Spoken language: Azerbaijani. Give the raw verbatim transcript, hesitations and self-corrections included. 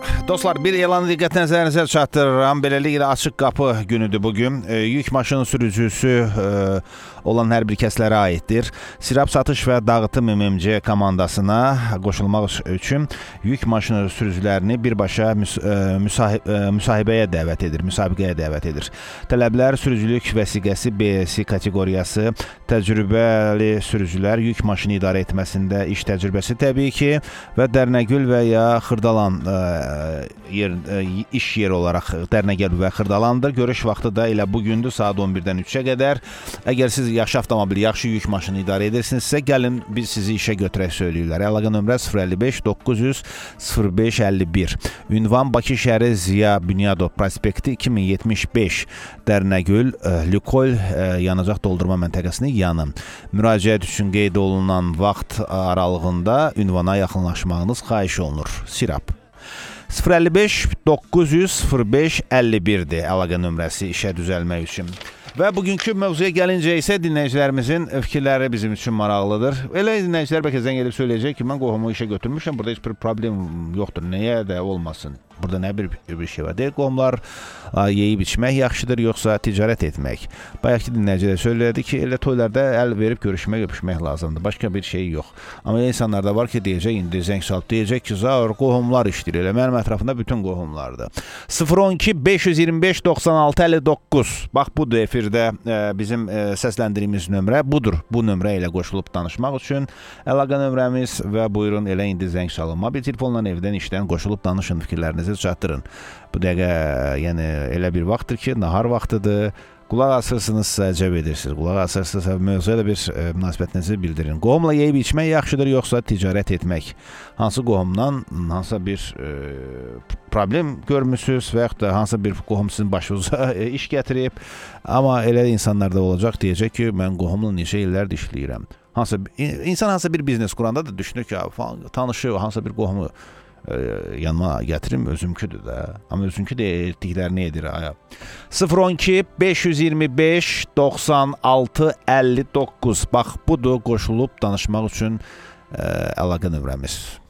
Dostlar, bir elanı diqqət nəzərinizə çatdırıram. Beləliklə açıq qapı günüdür bugün. E, yük maşını sürücüsü e, olan hər bir kəslərə aiddir. Sirab Satış və Dağıtım M M C komandasına qoşulmaq üçün yük maşını sürücülərini birbaşa müs e, müsahib e, müsahibəyə dəvət edir, müsabiqəyə dəvət edir. Tələblər sürücülük vəsiqəsi B S kateqoriyası, təcrübəli sürücülər, yük maşını idarə etməsində iş təcrübəsi təbii ki və Dərnəgül və ya Xırdalan e, yer, iş yeri olaraq Dərnəgül və Xırdalandır. Görüş vaxtı da elə bugündür, saat on birdən üçə qədər. Əgər siz yaxşı avtomobil, yaxşı yük maşını idarə edirsinizsə, gəlin biz sizi işə götürək söyləyirlər. Əlaqə nömrə sıfır əlli beş doqquz yüz sıfır beş əlli bir. Ünvan Bakı şəhəri Ziya Bünyadov prospekti iki min yetmiş beş, Dərnəgül, Lükol yanacaq doldurma məntəqəsinin yanı. Müraciət üçün qeyd olunan vaxt aralığında ünvana yaxınlaşmağınız xahiş olunur. Sirab sıfır əlli beş doqquz yüz sıfır beş əlli birdir əlaqə nömrəsi işə düzəlmək üçün. Və bugünkü mövzuya gəlincə isə dinləyicilərimizin fikirləri bizim üçün maraqlıdır. Elə dinləyicilər bəlkə zəng edib söyləyəcək ki, mən qohumu işə götürmüşəm, burada heç bir problem yoxdur, nəyə də olmasın. Burada nə bir, bir şey var. Deyək, qohumlar yeyib içmək yaxşıdır, yoxsa ticarət etmək. Bayaqki dinləyici də söylədi ki, elə toylarda əl verib görüşmək, öpüşmək lazımdır. Başqa bir şey yox. Amma insanlar da var ki, deyəcək, indi zəng salıb deyəcək ki, zaur, qohumlar işləyir. Elə mənim ətrafında bütün qohumlardır. sıfır on iki beş yüz iyirmi beş doxsan altı əlli doqquz. Bax, budur efirdə e, bizim e, səsləndirimiz nömrə. Budur, bu nömrə ilə qoşulub danışmaq üçün əlaqə nömrəmiz və buyurun, elə indi zəng salın. Mobil telefonla evdən, işdən qoşulub danışın, fikirlərinizi çatdırın. Bu dəqiqə, yəni elə bir vaxtdır ki, nahar vaxtıdır. Qulaq asırsınızsa cəb edirsiniz. Qulaq asırsınızsa mövzuya da bir e, münasibətinizi bildirin. Qohumla yeyib içmək yaxşıdır, yoxsa ticarət etmək? Hansı qohumdan hansısa bir e, problem görmüsünüz və yaxud da hansısa bir qohum sizin başınıza e, iş gətirib. Amma elə insanlar da olacaq, deyəcək ki, mən qohumla neçə illərdir işləyirəm. Hansı, insan hansısa bir biznes quranda da düşünür ki, falan, tanışı, hansısa bir qohumu e, yanıma gətirim, özümküdür də. Amma özümkü də etdiklərini edir. sıfır on iki beş yüz iyirmi beş doxsan altı əlli doqquz. Bax, budur qoşulub danışmaq üçün e, əlaqə nömrəmiz.